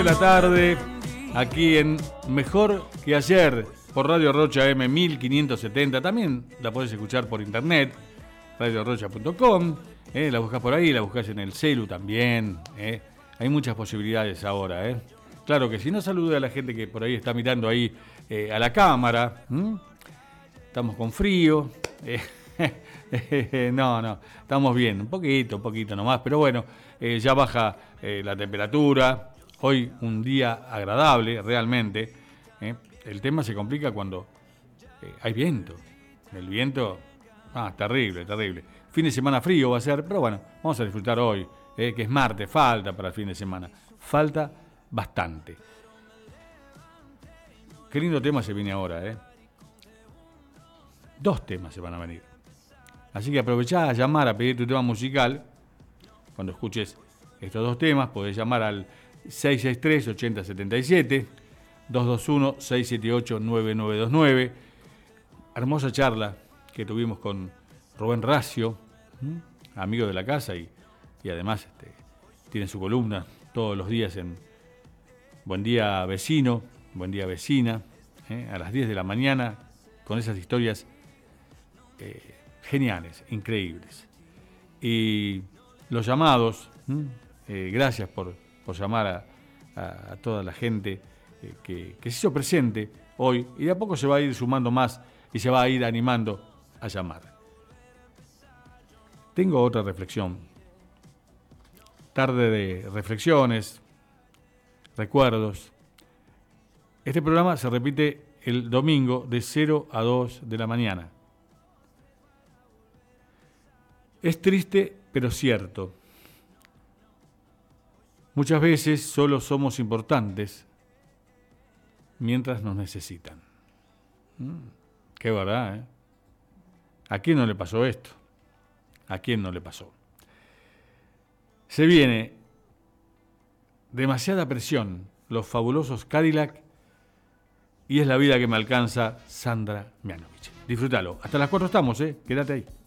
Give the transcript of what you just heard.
de la tarde, aquí en Mejor que Ayer, por Radio Rocha M 1570. También la podés escuchar por internet, radiorocha.com. La buscás por ahí, la buscás en el celu también. Hay muchas posibilidades ahora. Claro que si no, salude a la gente que por ahí está mirando ahí a la cámara. Estamos con frío. No, estamos bien, un poquito nomás, pero bueno, ya baja la temperatura. Hoy un día agradable, realmente. El tema se complica cuando hay viento. El viento, terrible. Fin de semana frío va a ser, pero bueno, vamos a disfrutar hoy, que es martes, falta para el fin de semana. Falta bastante. Qué lindo tema se viene ahora, 2 temas se van a venir. Así que aprovechá a llamar a pedir tu tema musical. Cuando escuches estos 2 temas, podés llamar al 663-8077, 221-678-9929. Hermosa charla que tuvimos con Rubén Racio, amigo de la casa y además tiene su columna todos los días en Buen Día Vecino, Buen Día Vecina, a las 10 de la mañana, con esas historias geniales, increíbles. Y los llamados, gracias por llamar a toda la gente que se hizo presente hoy, y de a poco se va a ir sumando más y se va a ir animando a llamar. Tengo otra reflexión. Tarde de reflexiones, recuerdos. Este programa se repite el domingo de 0 a 2 de la mañana. Es triste, pero cierto. Muchas veces solo somos importantes mientras nos necesitan. Qué verdad, ¿eh? ¿A quién no le pasó esto? ¿A quién no le pasó? Se viene Demasiada Presión, Los Fabulosos Cadillac y Es la Vida que me alcanza, Sandra Mianovich. Disfrútalo. Hasta las 4 estamos, Quédate ahí.